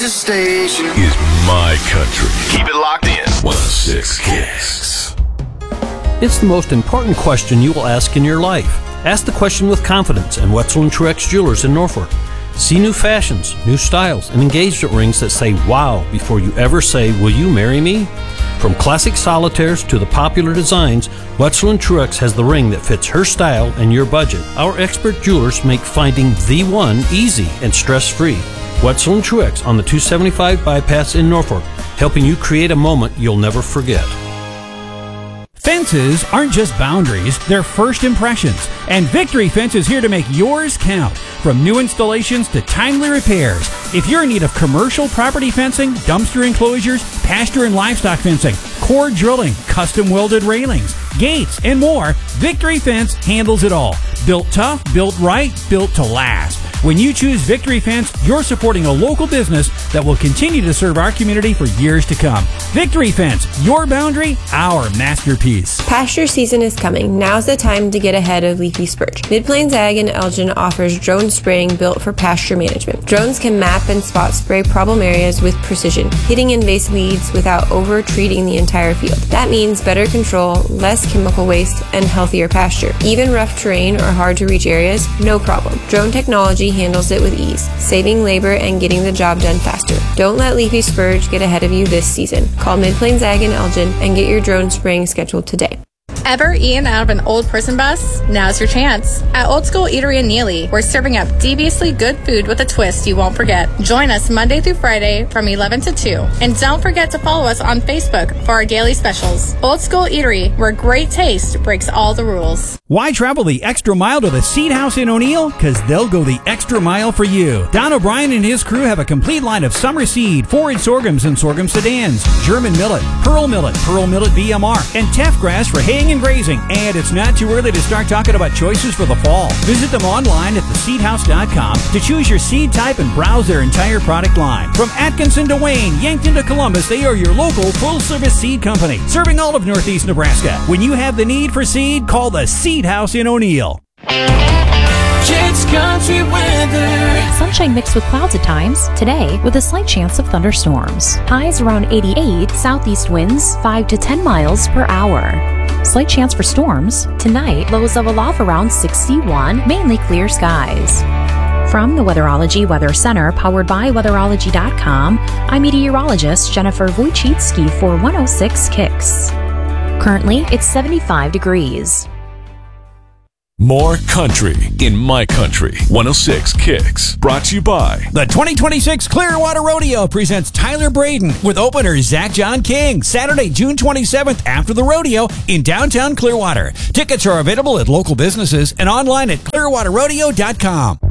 This station is my country. Keep it locked in. 106 Kicks. It's the most important question you will ask in your life. Ask the question with confidence at Wetzel & Truex Jewelers in Norfolk. See new fashions, new styles, and engagement rings that say wow before you ever say, will you marry me? From classic solitaires to the popular designs, Wetzel & Truex has the ring that fits her style and your budget. Our expert jewelers make finding the one easy and stress-free. Wetzel & Truex on the 275 bypass in Norfolk, helping you create a moment you'll never forget. Fences aren't just boundaries, they're first impressions. And Victory Fence is here to make yours count. From new installations to timely repairs. If you're in need of commercial property fencing, dumpster enclosures, pasture and livestock fencing, core drilling, custom welded railings, gates, and more, Victory Fence handles it all. Built tough, built right, built to last. When you choose Victory Fence, you're supporting a local business that will continue to serve our community for years to come. Victory Fence, your boundary, our masterpiece. Pasture season is coming. Now's the time to get ahead of leafy spurge. Mid-Plains Ag in Elgin offers drone spraying built for pasture management. Drones can map and spot spray problem areas with precision, hitting invasive weeds without over-treating the entire field. That means better control, less chemical waste, and healthier pasture. Even rough terrain or hard-to-reach areas, no problem. Drone technology handles it with ease, saving labor and getting the job done faster. Don't let leafy spurge get ahead of you this season. Call Mid-Plains Ag in Elgin and get your drone spraying scheduled today. Ever eaten out of an old prison bus? Now's your chance. At Old School Eatery in Neely, we're serving up deviously good food with a twist you won't forget. Join us Monday through Friday from 11 to 2. And don't forget to follow us on Facebook for our daily specials. Old School Eatery, where great taste breaks all the rules. Why travel the extra mile to the Seed House in O'Neill? Because they'll go the extra mile for you. Don O'Brien and his crew have a complete line of summer seed, forage sorghums and sorghum sedans, German millet, Pearl Millet VMR, and teff grass for haying and grazing. And it's not too early to start talking about choices for the fall. Visit them online at theseedhouse.com to choose your seed type and browse their entire product line. From Atkinson to Wayne, Yankton to Columbus, they are your local full-service seed company, serving all of Northeast Nebraska. When you have the need for seed, call the Seed House in O'Neill. Kids Country Weather. Sunshine mixed with clouds at times. Today, with a slight chance of thunderstorms. Highs around 88, southeast winds 5 to 10 miles per hour. Slight chance for storms. Tonight, lows level off around 61, mainly clear skies. From the Weatherology Weather Center, powered by Weatherology.com, I'm meteorologist Jennifer Wojcicki for 106 Kicks. Currently, it's 75 degrees. More country in my country. 106 Kicks. Brought to you by The 2026 Clearwater Rodeo presents Tyler Braden with opener Zach John King, Saturday, June 27th after the rodeo in downtown Clearwater. Tickets are available at local businesses and online at clearwaterrodeo.com.